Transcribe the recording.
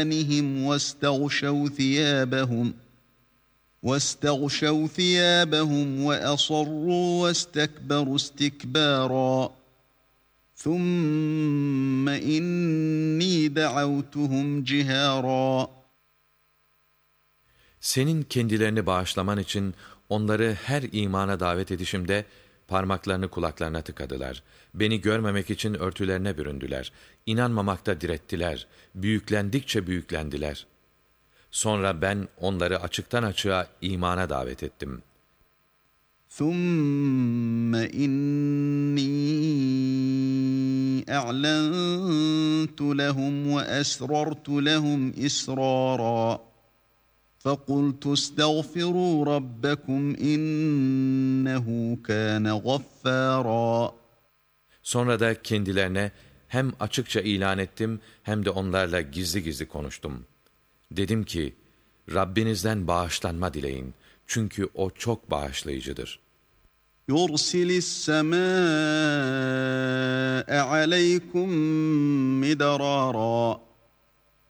واستغشوا ثيابهم وأصروا واستكبروا استكبارا ثم إني دعوتهم جهارا. Senin kendilerini bağışlaman için onları her imana davet edişimde parmaklarını kulaklarına tıkadılar. Beni görmemek için örtülerine büründüler. İnanmamakta direttiler. Büyüklendikçe büyüklendiler. Sonra ben onları açıktan açığa imana davet ettim. ثُمَّ إِنِّي أَعْلَنْتُ لَهُمْ وَأَسْرَرْتُ لَهُمْ إِسْرَارًا فَقُلْتُ اسْتَغْفِرُوا رَبَّكُمْ إِنَّهُ كَانَ غَفَّارًا. Sonra da kendilerine hem açıkça ilan ettim hem de onlarla gizli gizli konuştum. Dedim ki, Rabbinizden bağışlanma dileyin. Çünkü o çok bağışlayıcıdır. يُرْسِلِ السَّمَاءَ عَلَيْكُمْ مِدْرَارًا